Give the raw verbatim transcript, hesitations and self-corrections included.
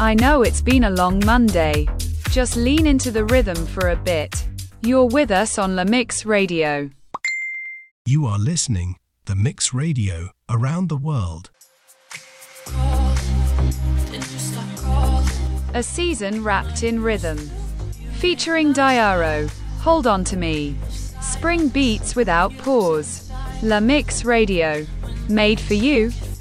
I know it's been a long Monday. Just lean into the rhythm for a bit. You're with us on La Mix Radio. You are listening The Mix Radio around the world. A season wrapped in rhythm. Featuring Diaro, Hold On To Me. Spring beats without pause. La Mix Radio. Made for you.